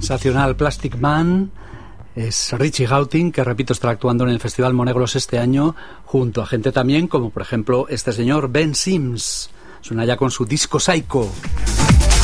Sensacional Plastic Man es Richie Hawtin, que repito estará actuando en el Festival Monegros este año junto a gente también como por ejemplo este señor Ben Sims. Suena ya con su disco Psycho.